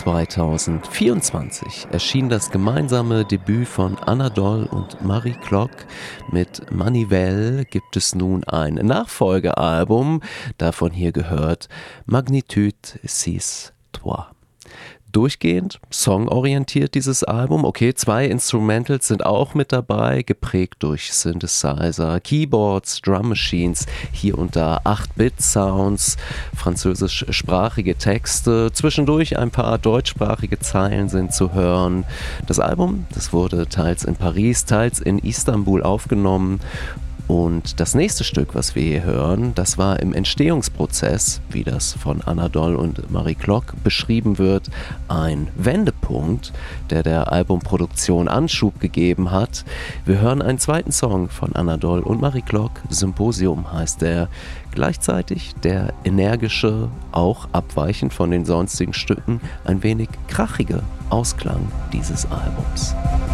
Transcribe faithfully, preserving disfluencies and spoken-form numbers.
zweitausendvierundzwanzig erschien das gemeinsame Debüt von Anadol und Marie Clock. Mit Manivelle gibt es nun ein Nachfolgealbum, davon hier gehört Magnitude six trois. Durchgehend songorientiert dieses Album. Okay, zwei Instrumentals sind auch mit dabei, geprägt durch Synthesizer, Keyboards, Drum Machines, hier und da acht-Bit-Sounds, französischsprachige Texte, zwischendurch ein paar deutschsprachige Zeilen sind zu hören. Das Album, das wurde teils in Paris, teils in Istanbul aufgenommen. Und das nächste Stück, was wir hier hören, das war im Entstehungsprozess, wie das von Anadol und Marie Clock beschrieben wird, ein Wendepunkt, der der Albumproduktion Anschub gegeben hat. Wir hören einen zweiten Song von Anadol und Marie Clock, Symposium heißt der, gleichzeitig der energische, auch abweichend von den sonstigen Stücken, ein wenig krachige Ausklang dieses Albums.